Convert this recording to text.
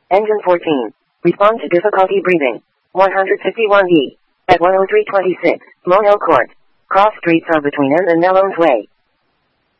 Engine 14. Respond to difficulty breathing. 151E. At 10326, Mono Court. Cross streets are between M and Melons Way.